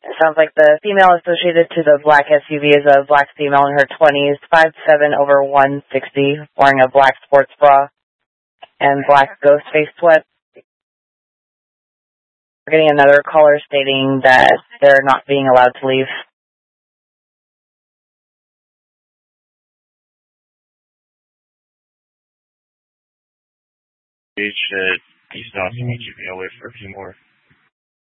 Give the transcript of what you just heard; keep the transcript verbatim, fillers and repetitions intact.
It sounds like the female associated to the black S U V is a black female in her twenties, five seven over one sixty, wearing a black sports bra and black ghost face sweat. We're getting another caller stating that they're not being allowed to leave. H said he's not going to keep me away for a few more